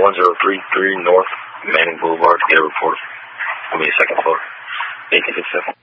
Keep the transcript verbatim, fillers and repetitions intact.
one zero three three North Manning Boulevard to get a report. I mean, second floor. eighteen fifty-seven.